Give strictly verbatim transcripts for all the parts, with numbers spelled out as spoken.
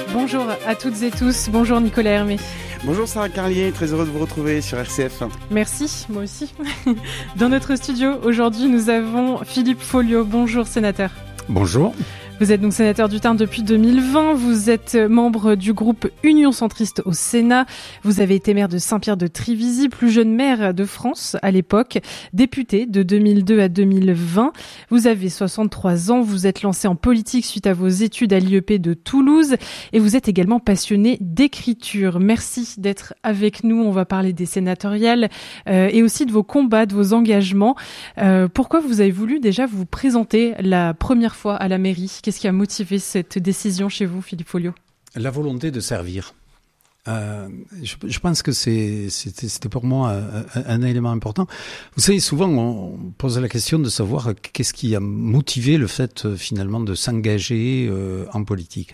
Bonjour à toutes et tous, bonjour Nicolas Hermé. Bonjour Sarah Carlier, très heureux de vous retrouver sur R C F. Merci, moi aussi. Dans notre studio, aujourd'hui, nous avons Philippe Folliot. Bonjour sénateur. Bonjour. Vous êtes donc sénateur du Tarn depuis deux mille vingt, vous êtes membre du groupe Union Centriste au Sénat, vous avez été maire de Saint-Pierre-de-Trivisi, plus jeune maire de France à l'époque, député de deux mille deux à deux mille vingt, vous avez soixante-trois ans, vous êtes lancé en politique suite à vos études à l'I E P de Toulouse et vous êtes également passionné d'écriture. Merci d'être avec nous, on va parler des sénatoriales euh, et aussi de vos combats, de vos engagements. Euh, pourquoi vous avez voulu déjà vous présenter la première fois à la mairie ? Qu'est-ce qui a motivé cette décision chez vous, Philippe Folliot ? La volonté de servir. Euh, je, je pense que c'est, c'était, c'était pour moi un, un élément important. Vous savez, souvent on pose la question de savoir qu'est-ce qui a motivé le fait finalement de s'engager euh, en politique.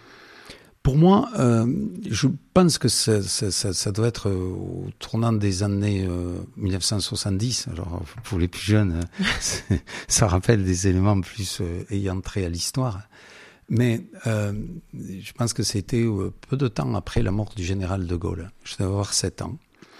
Pour moi, euh, je pense que ça, ça, ça, ça doit être au tournant des années euh, dix-neuf cent soixante-dix. Alors pour les plus jeunes, ça rappelle des éléments plus euh, ayant trait à l'histoire. Mais euh, je pense que c'était euh, peu de temps après la mort du général de Gaulle. Je devais avoir sept ans.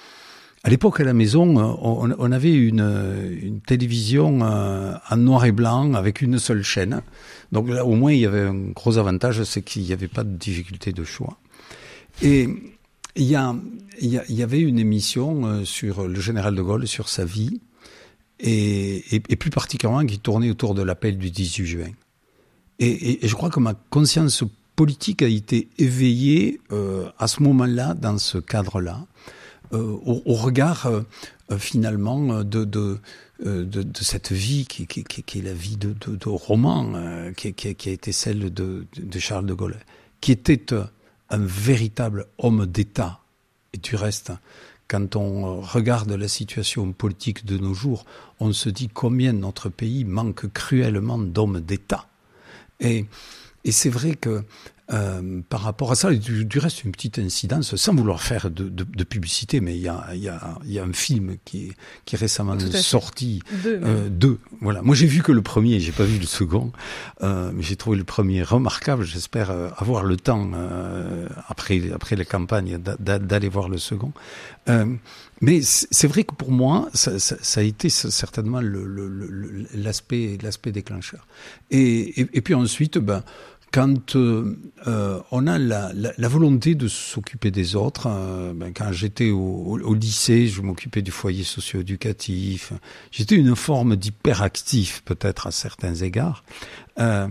À l'époque, à la maison, on, on avait une, une télévision euh, en noir et blanc avec une seule chaîne. Donc là, au moins, il y avait un gros avantage, c'est qu'il n'y avait pas de difficulté de choix. Et il y, a, il, y a, il y avait une émission euh, sur le général de Gaulle, sur sa vie, et, et, et plus particulièrement qui tournait autour de l'appel du dix-huit juin. Et, et, et je crois que ma conscience politique a été éveillée euh, à ce moment-là, dans ce cadre-là. Euh, au, au regard euh, finalement de, de, de, de cette vie qui, qui, qui, qui est la vie de, de, de roman, euh, qui, qui, qui a été celle de, de Charles de Gaulle, qui était un véritable homme d'État. Et du reste, quand on regarde la situation politique de nos jours, on se dit combien notre pays manque cruellement d'hommes d'État. Et, et c'est vrai que Euh, par rapport à ça, du, du reste, une petite incidence, sans vouloir faire de, de, de publicité, mais il y a, il y a, il y a un film qui est, qui est récemment sorti. Deux, euh, deux. Voilà. Moi, j'ai vu que le premier, j'ai pas vu le second, euh, mais j'ai trouvé le premier remarquable. J'espère euh, avoir le temps euh, après après la campagne d'a, d'aller voir le second. Euh, mais c'est vrai que pour moi, ça, ça, ça a été certainement le, le, le, l'aspect l'aspect déclencheur. Et, et, et puis ensuite, ben. Quand euh, on a la, la, la volonté de s'occuper des autres, euh, ben, quand j'étais au, au, au lycée, je m'occupais du foyer socio-éducatif. J'étais une forme d'hyperactif, peut-être à certains égards. Euh,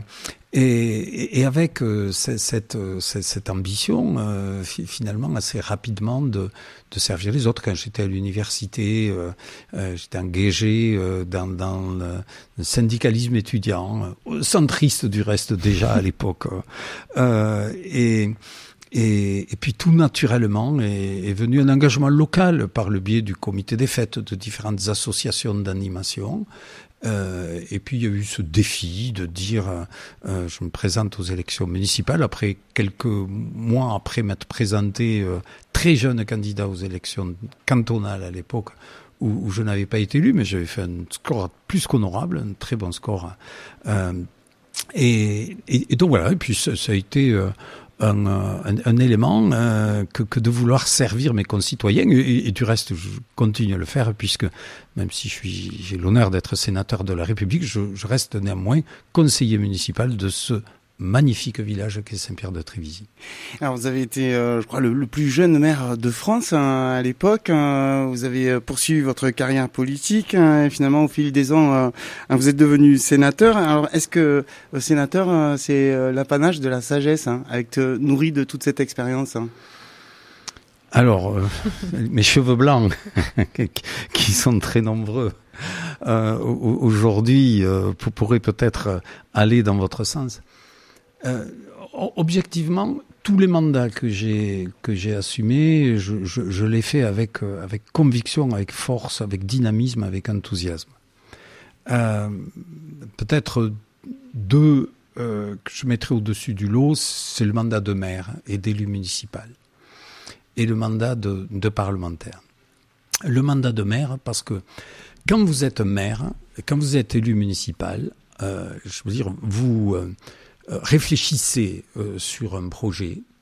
et, et avec euh, cette, cette, cette ambition, euh, finalement, assez rapidement de, de servir les autres. Quand j'étais à l'université, euh, euh, j'étais engagé euh, dans, dans le, le syndicalisme étudiant, euh, centriste du reste déjà à l'époque. Euh, et, et, et puis tout naturellement est, est venu un engagement local par le biais du comité des fêtes, de différentes associations d'animation. Euh, et puis il y a eu ce défi de dire euh, je me présente aux élections municipales après quelques mois après m'être présenté euh, très jeune candidat aux élections cantonales à l'époque où, où je n'avais pas été élu, mais j'avais fait un score plus qu'honorable, un très bon score. Euh, et, et, et donc voilà, et puis ça, ça a été euh, Un, un, un élément euh, que, que de vouloir servir mes concitoyens et, et du reste je continue à le faire puisque même si je suis, j'ai l'honneur d'être sénateur de la République, je, je reste néanmoins conseiller municipal de ce magnifique village qu'est Saint-Pierre-de-Trivisi. Alors vous avez été, euh, je crois, le, le plus jeune maire de France hein, à l'époque. Hein, vous avez poursuivi votre carrière politique hein, et finalement au fil des ans, euh, vous êtes devenu sénateur. Alors est-ce que euh, sénateur, euh, c'est euh, l'apanage de la sagesse, hein, avec euh, nourri de toute cette expérience hein? Alors, euh, mes cheveux blancs, qui sont très nombreux, euh, aujourd'hui, euh, pourraient peut-être aller dans votre sens. Euh, objectivement, tous les mandats que j'ai que j'ai assumés, je, je, je les fais avec euh, avec conviction, avec force, avec dynamisme, avec enthousiasme. Euh, peut-être deux euh, que je mettrai au-dessus du lot, c'est le mandat de maire et d'élu municipal, et le mandat de, de parlementaire. Le mandat de maire, parce que quand vous êtes maire, quand vous êtes élu municipal, euh, je veux dire, vous euh, réfléchissez euh, sur un projet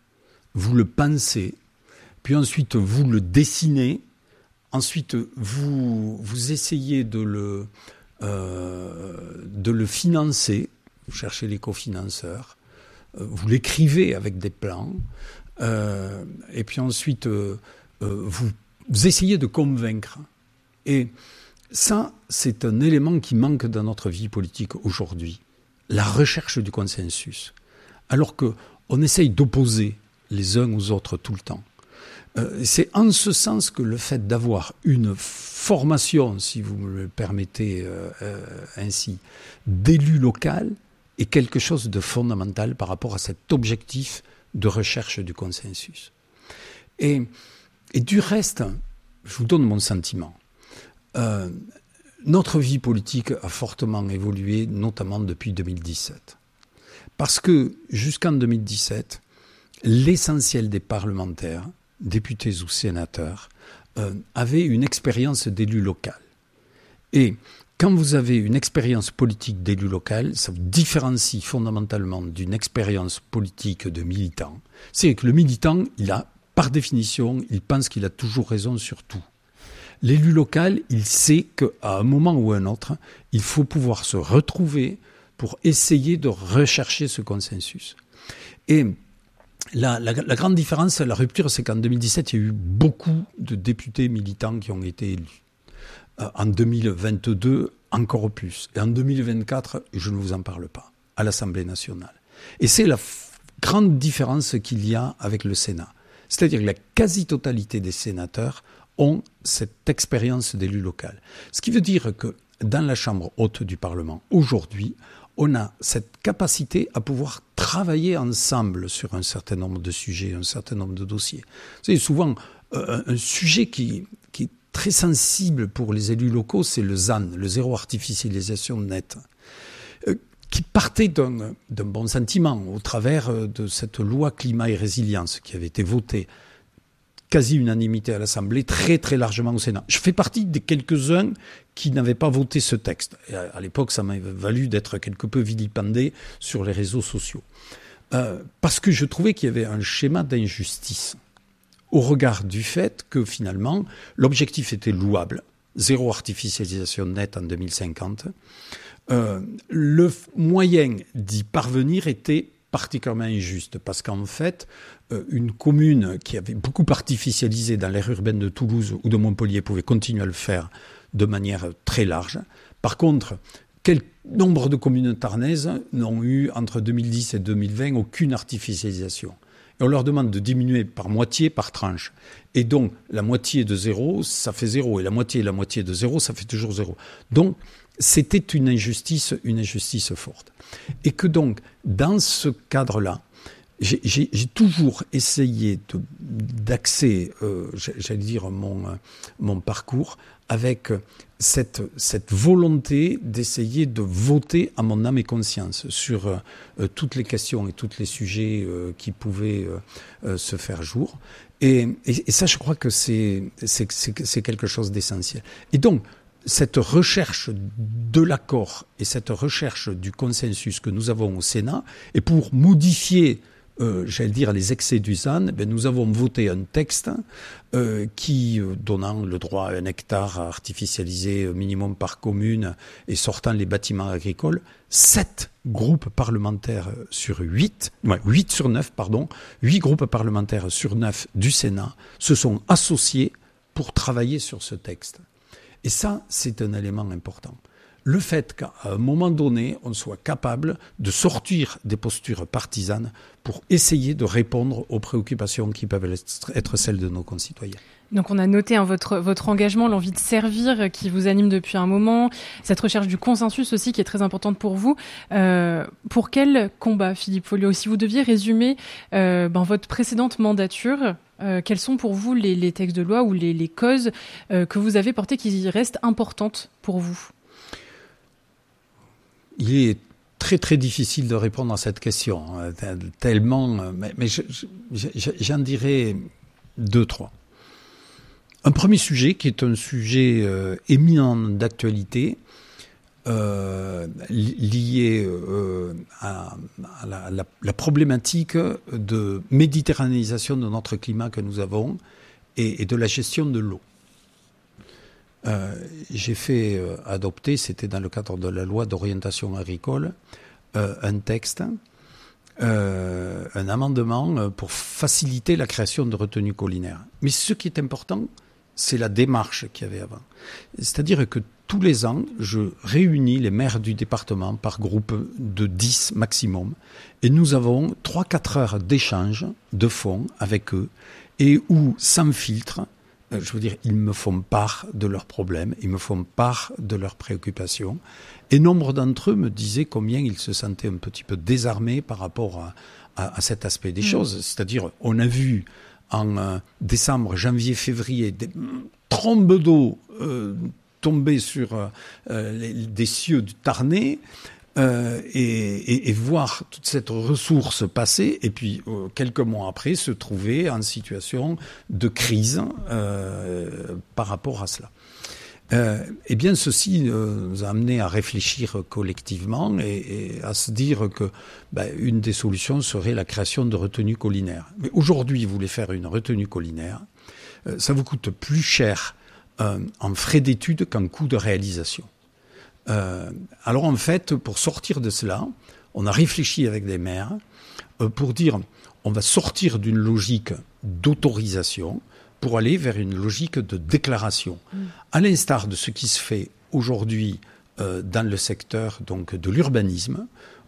vous le pensez, puis ensuite vous le dessinez, ensuite vous, vous essayez de le, euh, de le financer, vous cherchez les cofinanceurs, euh, vous l'écrivez avec des plans, euh, et puis ensuite euh, euh, vous, vous essayez de convaincre. Et ça, c'est un élément qui manque dans notre vie politique aujourd'hui, la recherche du consensus. Alors qu'on essaye d'opposer les uns aux autres tout le temps. Euh, c'est en ce sens que le fait d'avoir une formation, si vous me le permettez euh, euh, ainsi, d'élu local est quelque chose de fondamental par rapport à cet objectif de recherche du consensus. Et, et du reste, je vous donne mon sentiment. Euh, notre vie politique a fortement évolué, notamment depuis deux mille dix-sept. Parce que jusqu'en deux mille dix-sept, l'essentiel des parlementaires, députés ou sénateurs, euh, avaient une expérience d'élu local. Et quand vous avez une expérience politique d'élu local, ça vous différencie fondamentalement d'une expérience politique de militant. C'est que le militant, il a, par définition, il pense qu'il a toujours raison sur tout. L'élu local, il sait qu'à un moment ou à un autre, il faut pouvoir se retrouver pour essayer de rechercher ce consensus. Et la, la, la grande différence, la rupture, c'est qu'en deux mille dix-sept, il y a eu beaucoup de députés militants qui ont été élus. Euh, en deux mille vingt-deux, encore plus. Et en deux mille vingt-quatre, je ne vous en parle pas, à l'Assemblée nationale. Et c'est la f- grande différence qu'il y a avec le Sénat. C'est-à-dire que la quasi-totalité des sénateurs ont cette expérience d'élu local. Ce qui veut dire que dans la Chambre haute du Parlement, aujourd'hui, on a cette capacité à pouvoir travailler ensemble sur un certain nombre de sujets, un certain nombre de dossiers. C'est souvent euh, un sujet qui, qui est très sensible pour les élus locaux, c'est le Z A N, le zéro artificialisation nette, euh, qui partait d'un, d'un bon sentiment au travers de cette loi climat et résilience qui avait été votée quasi-unanimité à l'Assemblée, très très largement au Sénat. Je fais partie des quelques-uns qui n'avaient pas voté ce texte. Et à, à l'époque, ça m'a valu d'être quelque peu vilipendé sur les réseaux sociaux. Euh, parce que je trouvais qu'il y avait un schéma d'injustice au regard du fait que finalement, l'objectif était louable, zéro artificialisation nette en deux mille cinquante. Euh, le moyen d'y parvenir était particulièrement injuste, parce qu'en fait, euh, une commune qui avait beaucoup artificialisé dans l'aire urbaine de Toulouse ou de Montpellier pouvait continuer à le faire de manière très large. Par contre, quel nombre de communes tarnaises n'ont eu, entre deux mille dix et deux mille vingt, aucune artificialisation ? Et on leur demande de diminuer par moitié, par tranche. Et donc, la moitié de zéro, ça fait zéro. Et la moitié et la moitié de zéro, ça fait toujours zéro. Donc, c'était une injustice, une injustice forte. Et que donc, dans ce cadre-là, j'ai, j'ai, j'ai toujours essayé de, d'axer, euh, j'allais dire, mon, mon parcours avec cette, cette volonté d'essayer de voter à mon âme et conscience sur euh, toutes les questions et tous les sujets euh, qui pouvaient euh, se faire jour. Et, et, et ça, je crois que c'est, c'est, c'est, c'est quelque chose d'essentiel. Et donc, cette recherche de l'accord et cette recherche du consensus que nous avons au Sénat, et pour modifier, euh, j'allais dire, les excès du Z A N, ben nous avons voté un texte euh, qui, euh, donnant le droit à un hectare à artificialiser minimum par commune et sortant les bâtiments agricoles, sept groupes parlementaires sur huit, ouais, huit sur neuf, pardon, huit groupes parlementaires sur neuf du Sénat se sont associés pour travailler sur ce texte. Et ça, c'est un élément important. Le fait qu'à un moment donné, on soit capable de sortir des postures partisanes pour essayer de répondre aux préoccupations qui peuvent être celles de nos concitoyens. Donc on a noté hein, votre, votre engagement, l'envie de servir qui vous anime depuis un moment, cette recherche du consensus aussi qui est très importante pour vous. Euh, pour quel combat, Philippe Folliot ? Si vous deviez résumer euh, ben, votre précédente mandature, euh, quels sont pour vous les, les textes de loi ou les, les causes euh, que vous avez portées qui restent importantes pour vous ? Il est très très difficile de répondre à cette question, tellement, mais, mais je, je, j'en dirais deux, trois. Un premier sujet qui est un sujet euh, éminent d'actualité. euh, liées euh, à, à la, la, la problématique de méditerranéisation de notre climat que nous avons et, et de la gestion de l'eau. Euh, j'ai fait euh, adopter, c'était dans le cadre de la loi d'orientation agricole, euh, un texte, euh, un amendement pour faciliter la création de retenues collinaires. Mais ce qui est important, c'est la démarche qu'il y avait avant. C'est-à-dire que tous les ans, je réunis les maires du département par groupe de dix maximum, et nous avons trois à quatre heures d'échange de fond avec eux, et où, sans filtre, je veux dire, ils me font part de leurs problèmes, ils me font part de leurs préoccupations. Et nombre d'entre eux me disaient combien ils se sentaient un petit peu désarmés par rapport à, à, à cet aspect des mmh. choses. C'est-à-dire, on a vu en euh, décembre, janvier, février, des trombes d'eau euh, tomber sur euh, les, des cieux du Tarnais. Euh, et, et, et voir toute cette ressource passer, et puis euh, quelques mois après se trouver en situation de crise euh, par rapport à cela. Euh, eh bien, ceci euh, nous a amené à réfléchir collectivement et, et à se dire que ben, une des solutions serait la création de retenues collinaires. Mais aujourd'hui, vous voulez faire une retenue collinaire, euh, ça vous coûte plus cher euh, en frais d'études qu'en coût de réalisation. Euh, alors en fait, pour sortir de cela, on a réfléchi avec des maires euh, pour dire on va sortir d'une logique d'autorisation pour aller vers une logique de déclaration. Mmh. À l'instar de ce qui se fait aujourd'hui euh, dans le secteur donc, de l'urbanisme,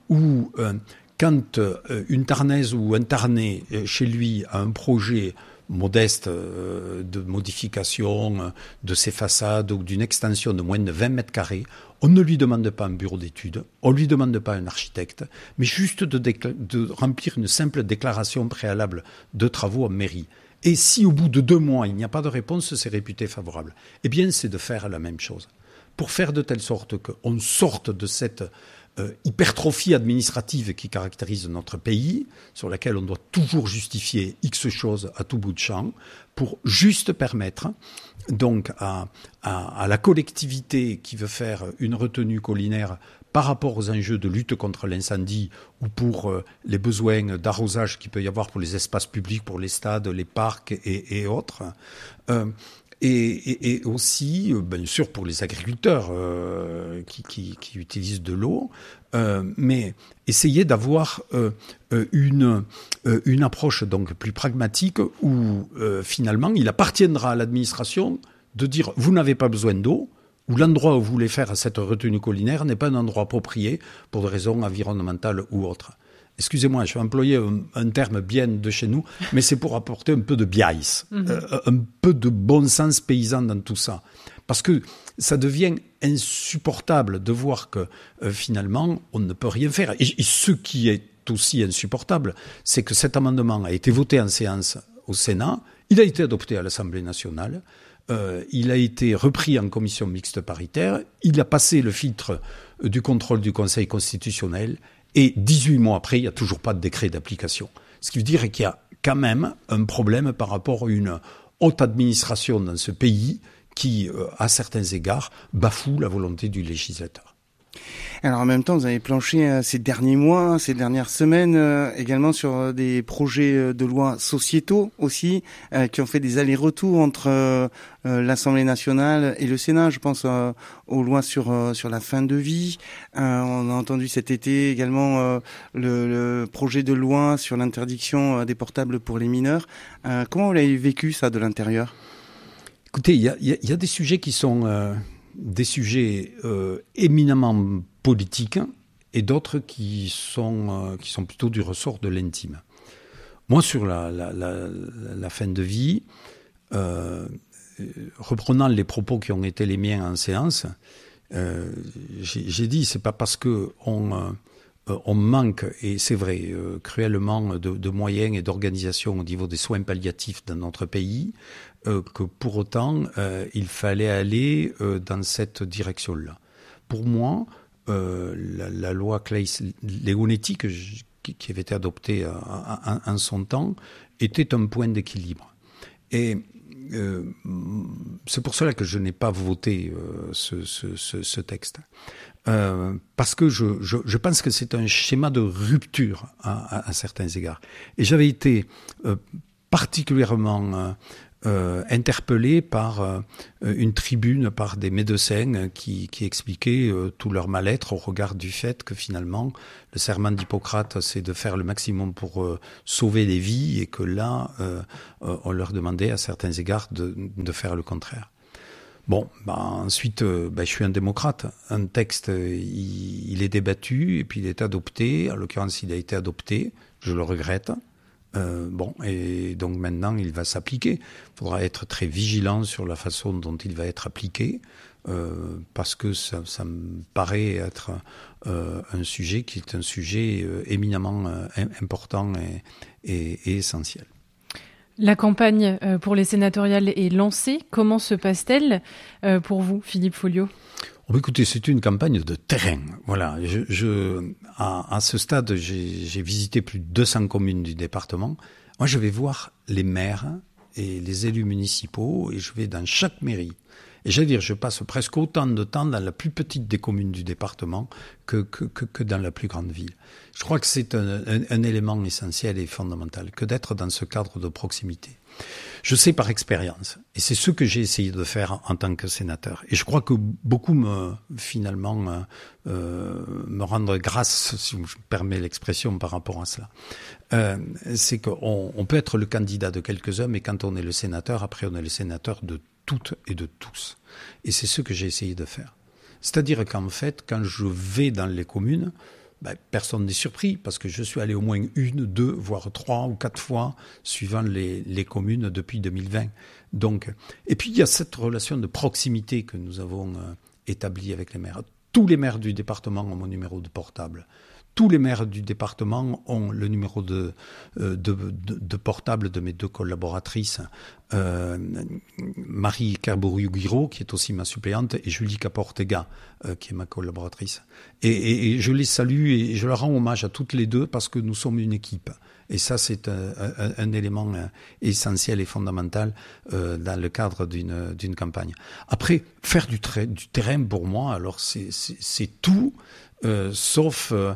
où euh, quand euh, une Tarnaise ou un Tarnais euh, chez lui a un projet modeste euh, de modification euh, de ses façades ou d'une extension de moins de vingt mètres carrés, on ne lui demande pas un bureau d'études, on ne lui demande pas un architecte, mais juste de, décla- de remplir une simple déclaration préalable de travaux en mairie. Et si au bout de deux mois, il n'y a pas de réponse, c'est réputé favorable. Eh bien, c'est de faire la même chose. Pour faire de telle sorte qu'on sorte de cette euh, hypertrophie administrative qui caractérise notre pays, sur laquelle on doit toujours justifier X choses à tout bout de champ, pour juste permettre donc à, à, à la collectivité qui veut faire une retenue collinaire par rapport aux enjeux de lutte contre l'incendie ou pour euh, les besoins d'arrosage qu'il peut y avoir pour les espaces publics, pour les stades, les parcs et, et autres, euh, et, et, et aussi, euh, bien sûr, pour les agriculteurs euh, qui, qui, qui utilisent de l'eau, euh, mais essayer d'avoir euh, une, euh, une approche donc plus pragmatique où euh, finalement il appartiendra à l'administration de dire vous n'avez pas besoin d'eau, ou l'endroit où vous voulez faire cette retenue collinaire n'est pas un endroit approprié pour des raisons environnementales ou autres. Excusez-moi, je vais employer un, un terme bien de chez nous, mais c'est pour apporter un peu de biais, mmh. euh, un peu de bon sens paysan dans tout ça. Parce que ça devient insupportable de voir que euh, finalement, on ne peut rien faire. Et, et ce qui est aussi insupportable, c'est que cet amendement a été voté en séance au Sénat, il a été adopté à l'Assemblée nationale, Euh, il a été repris en commission mixte paritaire, il a passé le filtre euh, du contrôle du Conseil constitutionnel et dix-huit mois après, il n'y a toujours pas de décret d'application. Ce qui veut dire qu'il y a quand même un problème par rapport à une haute administration dans ce pays qui, euh, à certains égards, bafoue la volonté du législateur. Alors en même temps, vous avez planché euh, ces derniers mois, ces dernières semaines, euh, également sur euh, des projets de loi sociétaux aussi, euh, qui ont fait des allers-retours entre euh, euh, l'Assemblée nationale et le Sénat. Je pense euh, aux lois sur euh, sur la fin de vie. Euh, on a entendu cet été également euh, le, le projet de loi sur l'interdiction euh, des portables pour les mineurs. Euh, comment vous l'avez vécu ça de l'intérieur ? Écoutez, il y a, y, a, y a des sujets qui sont euh, des sujets euh, éminemment politiques et d'autres qui sont, euh, qui sont plutôt du ressort de l'intime. Moi, sur la, la, la, la fin de vie, euh, reprenant les propos qui ont été les miens en séance, euh, j'ai, j'ai dit, c'est pas parce que on, euh, on manque, et c'est vrai, euh, cruellement de, de moyens et d'organisation au niveau des soins palliatifs dans notre pays, euh, que pour autant, euh, il fallait aller euh, dans cette direction-là. Pour moi, Euh, la, la loi Claes-Leonetti que je, qui, qui avait été adoptée en, en, en son temps était un point d'équilibre. Et euh, c'est pour cela que je n'ai pas voté euh, ce, ce, ce, ce texte. Euh, parce que je, je, je pense que c'est un schéma de rupture à, à, à certains égards. Et j'avais été euh, particulièrement euh, euh, interpellé par euh, une tribune, par des médecins qui, qui expliquaient euh, tout leur mal-être au regard du fait que finalement, le serment d'Hippocrate, c'est de faire le maximum pour euh, sauver des vies, et que là, euh, euh, on leur demandait à certains égards de, de faire le contraire. Bon, bah ensuite, euh, bah, je suis un démocrate. Un texte, il, il est débattu et puis il est adopté. En l'occurrence, il a été adopté. Je le regrette. Euh, bon, et donc maintenant, il va s'appliquer. Il faudra être très vigilant sur la façon dont il va être appliqué, euh, parce que ça, ça me paraît être euh, un sujet qui est un sujet euh, éminemment euh, important et, et, et essentiel. La campagne pour les sénatoriales est lancée. Comment se passe-t-elle pour vous, Philippe Folliot ? Oh, écoutez, c'est une campagne de terrain. Voilà, je, je, à, à ce stade, j'ai, j'ai visité plus de deux cents communes du département. Moi, je vais voir les maires et les élus municipaux, et je vais dans chaque mairie. Et j'allais dire, je passe presque autant de temps dans la plus petite des communes du département que, que, que, que dans la plus grande ville. Je crois que c'est un, un, un élément essentiel et fondamental que d'être dans ce cadre de proximité. Je sais par expérience, et c'est ce que j'ai essayé de faire en tant que sénateur. Et je crois que beaucoup me, finalement, euh, me rendent grâce, si je me permets l'expression, par rapport à cela. Euh, c'est qu'on on peut être le candidat de quelques-uns, mais quand on est le sénateur, après on est le sénateur de toutes et de tous. Et c'est ce que j'ai essayé de faire. C'est-à-dire qu'en fait, quand je vais dans les communes, ben, personne n'est surpris, parce que je suis allé au moins une, deux, voire trois ou quatre fois, suivant les, les communes depuis deux mille vingt. Donc, et puis il y a cette relation de proximité que nous avons euh, établie avec les maires. Tous les maires du département ont mon numéro de portable. Tous les maires du département ont le numéro de, de, de, de portable de mes deux collaboratrices, euh, Marie Carbourou-Guiraud, qui est aussi ma suppléante, et Julie Caportega, euh, qui est ma collaboratrice. Et, et, et je les salue et je leur rends hommage à toutes les deux parce que nous sommes une équipe. Et ça, c'est un, un, un élément essentiel et fondamental euh, dans le cadre d'une, d'une campagne. Après, faire du, tra- du terrain, pour moi, alors c'est, c'est, c'est tout, euh, sauf, euh,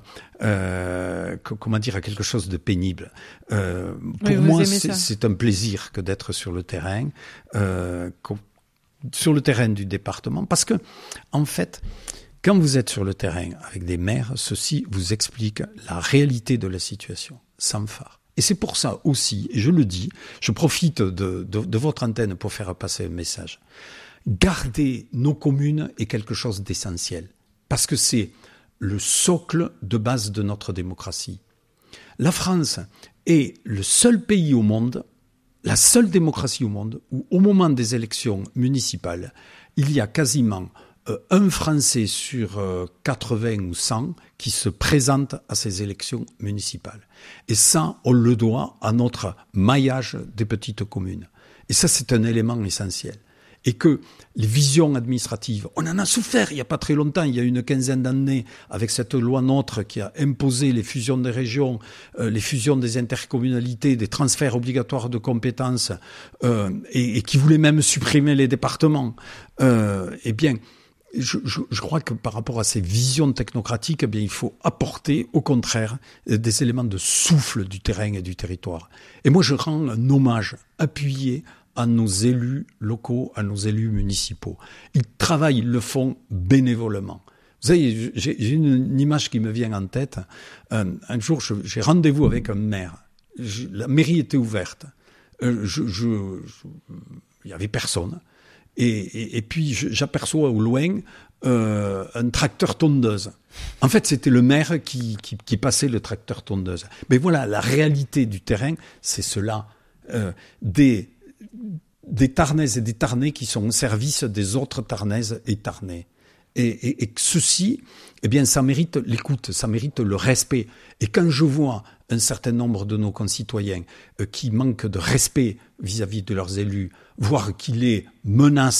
euh, comment dire, quelque chose de pénible. Euh, pour oui, moi, c'est, c'est un plaisir que d'être sur le terrain, euh, sur le terrain du département, parce que, en fait, quand vous êtes sur le terrain avec des maires, ceci vous explique la réalité de la situation, sans phare. Et c'est pour ça aussi, et je le dis, je profite de, de, de votre antenne pour faire passer un message. Garder nos communes est quelque chose d'essentiel, parce que c'est le socle de base de notre démocratie. La France est le seul pays au monde, la seule démocratie au monde, où au moment des élections municipales, il y a quasiment euh, un Français sur euh, quatre-vingts ou cent qui se présente à ces élections municipales. Et ça, on le doit à notre maillage des petites communes. Et ça, c'est un élément essentiel. Et que les visions administratives, on en a souffert il n'y a pas très longtemps, il y a une quinzaine d'années, avec cette loi NOTRe qui a imposé les fusions des régions, euh, les fusions des intercommunalités, des transferts obligatoires de compétences, euh, et, et qui voulait même supprimer les départements. Euh, eh bien, je, je, je crois que par rapport à ces visions technocratiques, eh bien, il faut apporter, au contraire, des éléments de souffle du terrain et du territoire. Et moi, je rends un hommage appuyé à nos élus locaux, à nos élus municipaux. Ils travaillent, ils le font bénévolement. Vous savez, j'ai, j'ai une, une image qui me vient en tête. Un, un jour, je, j'ai rendez-vous avec un maire. Je, la mairie était ouverte. Euh, je, je, je, il y avait personne. Et, et, et puis, je, j'aperçois au loin euh, un tracteur tondeuse. En fait, c'était le maire qui, qui, qui passait le tracteur tondeuse. Mais voilà, la réalité du terrain, c'est cela. Euh, des des Tarnaises et des Tarnais qui sont au service des autres Tarnaises et Tarnais. Et, et, et ceci, eh bien, ça mérite l'écoute, ça mérite le respect. Et quand je vois un certain nombre de nos concitoyens euh, qui manquent de respect vis-à-vis de leurs élus, voire qui les menacent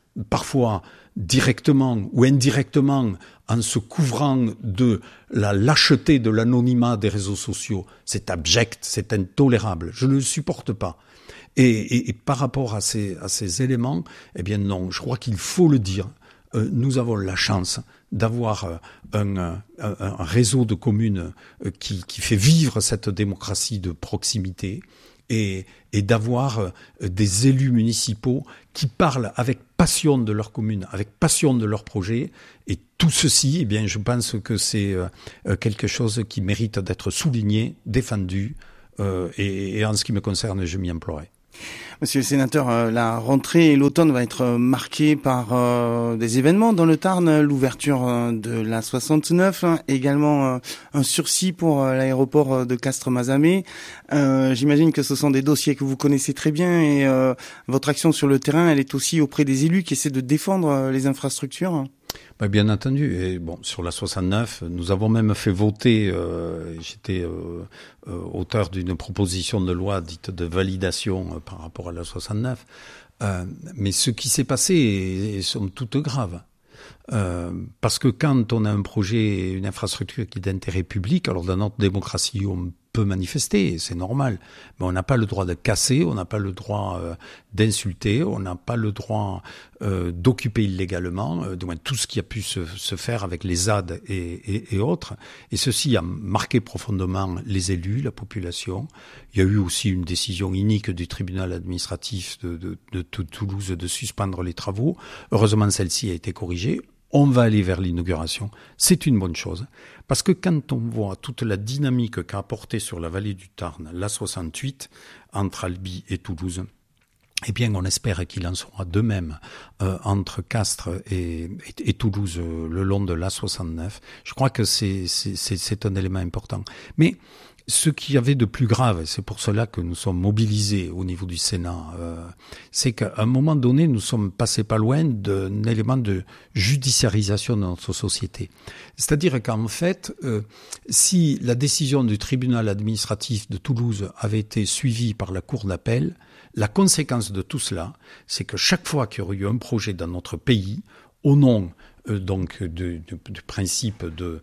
parfois directement ou indirectement, en se couvrant de la lâcheté de l'anonymat des réseaux sociaux. C'est abject, c'est intolérable. Je ne le supporte pas. Et, et, et par rapport à ces, à ces éléments, eh bien non, je crois qu'il faut le dire. Euh, nous avons la chance d'avoir euh, un, un, un réseau de communes euh, qui, qui fait vivre cette démocratie de proximité et, et d'avoir euh, des élus municipaux qui parlent avec passion de leur commune, avec passion de leur projet. Et tout ceci, eh bien, je pense que c'est euh, quelque chose qui mérite d'être souligné, défendu. Euh, et, et en ce qui me concerne, je m'y emploierai. Monsieur le sénateur, la rentrée et l'automne va être marquée par euh, des événements dans le Tarn, l'ouverture de l'A soixante-neuf, hein, également euh, un sursis pour euh, l'aéroport de Castres-Mazamet. Euh, j'imagine que ce sont des dossiers que vous connaissez très bien et euh, votre action sur le terrain, elle est aussi auprès des élus qui essaient de défendre euh, les infrastructures. Ben, bien entendu. Et bon, sur la soixante-neuf, nous avons même fait voter, euh, j'étais euh, euh, auteur d'une proposition de loi dite de validation euh, par rapport à la soixante-neuf. Euh, mais ce qui s'est passé est, est somme toute grave. Euh, parce que quand on a un projet, une infrastructure qui est d'intérêt public, alors dans notre démocratie, on peut manifester, c'est normal, mais on n'a pas le droit de casser, on n'a pas le droit euh, d'insulter, on n'a pas le droit euh, d'occuper illégalement, euh, donc tout ce qui a pu se, se faire avec les Z A D et, et, et autres. Et ceci a marqué profondément les élus, la population. Il y a eu aussi une décision inique du tribunal administratif de, de, de, de Toulouse de suspendre les travaux. Heureusement, celle-ci a été corrigée. On va aller vers l'inauguration. C'est une bonne chose. Parce que quand on voit toute la dynamique qu'a apporté sur la vallée du Tarn, l'A soixante-huit, entre Albi et Toulouse, eh bien, on espère qu'il en sera de même euh, entre Castres et, et, et Toulouse euh, le long de l'A soixante-neuf. Je crois que c'est, c'est, c'est, c'est un élément important. Mais ce qu'il y avait de plus grave, c'est pour cela que nous sommes mobilisés au niveau du Sénat, euh, c'est qu'à un moment donné, nous sommes passés pas loin d'un élément de judiciarisation de notre société. C'est-à-dire qu'en fait, euh, si la décision du tribunal administratif de Toulouse avait été suivie par la cour d'appel, la conséquence de tout cela, c'est que chaque fois qu'il y aurait eu un projet dans notre pays, au nom euh, donc du, du, du principe de,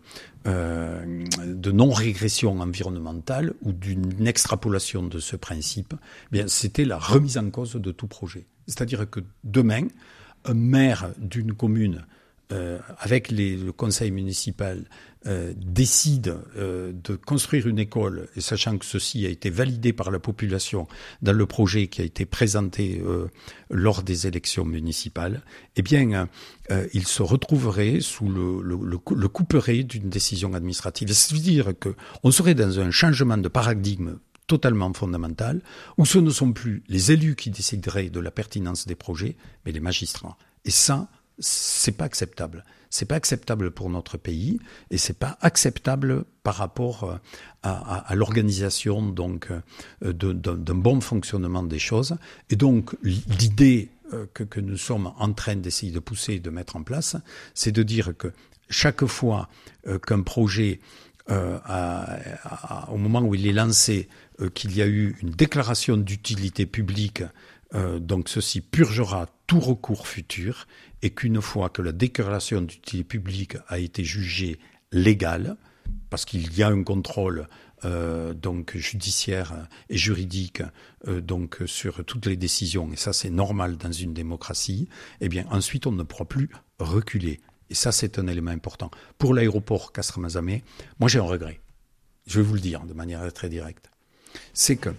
euh, de non-régression environnementale ou d'une extrapolation de ce principe, eh bien c'était la remise en cause de tout projet. C'est-à-dire que demain, un maire d'une commune Euh, avec les, le conseil municipal, euh, décide euh, de construire une école, et sachant que ceci a été validé par la population dans le projet qui a été présenté euh, lors des élections municipales, eh bien, euh, il se retrouverait sous le, le, le, le couperet d'une décision administrative. C'est-à-dire qu'on serait dans un changement de paradigme totalement fondamental, où ce ne sont plus les élus qui décideraient de la pertinence des projets, mais les magistrats. Et ça, c'est pas acceptable. C'est pas acceptable pour notre pays et c'est pas acceptable par rapport à, à, à l'organisation donc de, de, d'un bon fonctionnement des choses. Et donc l'idée que, que nous sommes en train d'essayer de pousser et de mettre en place, c'est de dire que chaque fois euh, qu'un projet euh, a, a, au moment où il est lancé, euh, qu'il y a eu une déclaration d'utilité publique, euh, donc ceci purgera tout recours futur et qu'une fois que la déclaration d'utilité publique a été jugée légale, parce qu'il y a un contrôle euh, donc judiciaire et juridique euh, donc sur toutes les décisions, et ça c'est normal dans une démocratie, eh bien ensuite on ne pourra plus reculer. Et ça c'est un élément important. Pour l'aéroport Castres-Mazamet, moi j'ai un regret. Je vais vous le dire de manière très directe. C'est que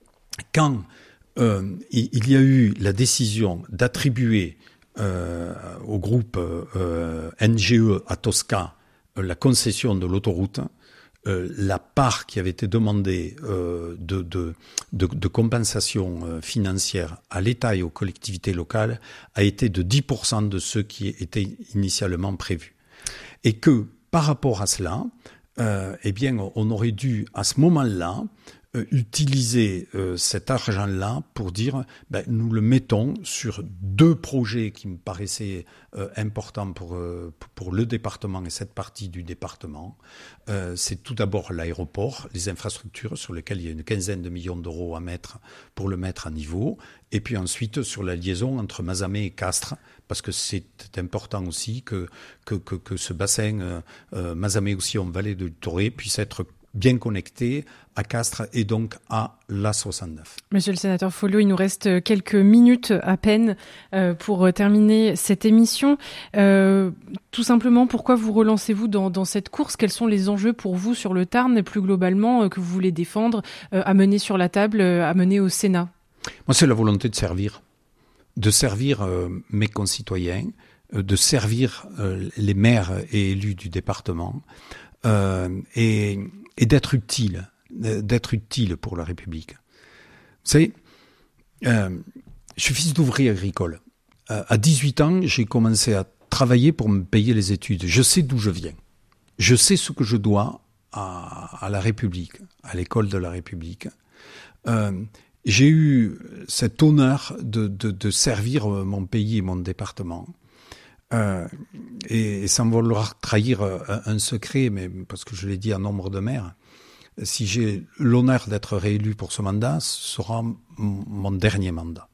quand euh, il y a eu la décision d'attribuer euh, au groupe euh, N G E à Tosca euh, la concession de l'autoroute, euh, la part qui avait été demandée euh, de, de, de, de compensation euh, financière à l'État et aux collectivités locales a été de dix pour cent de ce qui était initialement prévu. Et que par rapport à cela, euh, eh bien, on aurait dû à ce moment-là euh, utiliser euh, cet argent-là pour dire, ben, nous le mettons sur deux projets qui me paraissaient euh, importants pour, euh, pour le département et cette partie du département. Euh, c'est tout d'abord l'aéroport, les infrastructures sur lesquelles il y a une quinzaine de millions d'euros à mettre pour le mettre à niveau. Et puis ensuite sur la liaison entre Mazamet et Castres, parce que c'est important aussi que, que, que, que ce bassin euh, euh, Mazamet aussi en vallée de Torré puisse être bien connecté à Castres et donc à l'A soixante-neuf. Monsieur le sénateur Folliot, il nous reste quelques minutes à peine euh, pour terminer cette émission. Euh, tout simplement, pourquoi vous relancez-vous dans, dans cette course ? Quels sont les enjeux pour vous sur le Tarn et plus globalement euh, que vous voulez défendre, euh, amener sur la table, euh, amener au Sénat ? Moi, c'est la volonté de servir, de servir euh, mes concitoyens, euh, de servir euh, les maires et élus du département euh, et, et d'être utile, d'être utile pour la République. Vous savez, euh, je suis fils d'ouvrier agricole. Euh, à dix-huit ans, j'ai commencé à travailler pour me payer les études. Je sais d'où je viens. Je sais ce que je dois à, à la République, à l'école de la République. Euh, J'ai eu cet honneur de, de, de servir mon pays et mon département. Euh, et, et sans vouloir trahir un, un secret, mais parce que je l'ai dit à nombre de maires, si j'ai l'honneur d'être réélu pour ce mandat, ce sera m- mon dernier mandat.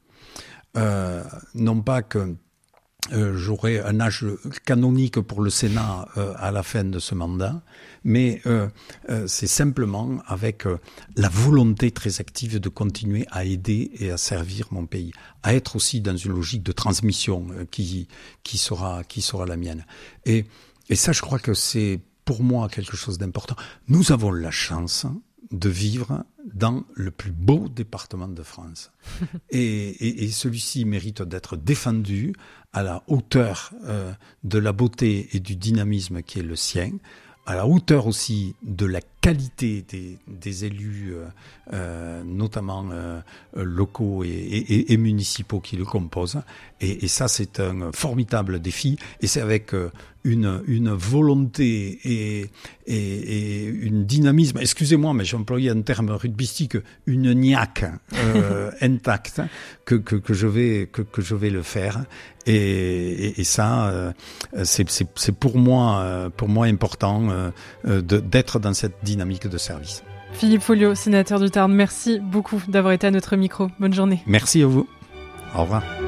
Euh, non pas que Euh, j'aurai un âge canonique pour le Sénat euh, à la fin de ce mandat, mais euh, euh, c'est simplement avec euh, la volonté très active de continuer à aider et à servir mon pays, à être aussi dans une logique de transmission euh, qui qui sera qui sera la mienne. Et et ça, je crois que c'est pour moi quelque chose d'important. Nous avons la chance de vivre dans le plus beau département de France. et, et, et celui-ci mérite d'être défendu à la hauteur euh, de la beauté et du dynamisme qui est le sien, à la hauteur aussi de la qualité des, des élus, euh, euh, notamment euh, locaux et, et, et municipaux qui le composent. Et, et ça, c'est un formidable défi. Et c'est avec euh, une, une volonté et, et, et une dynamisme, excusez-moi, mais j'ai employé un terme rugbystique, une niaque euh, intacte que, que, que, je vais, que, que je vais le faire. Et, et, et ça, euh, c'est, c'est, c'est pour moi, euh, pour moi important euh, de, d'être dans cette dynamique de service. Philippe Folliot, sénateur du Tarn, merci beaucoup d'avoir été à notre micro. Bonne journée. Merci à vous. Au revoir.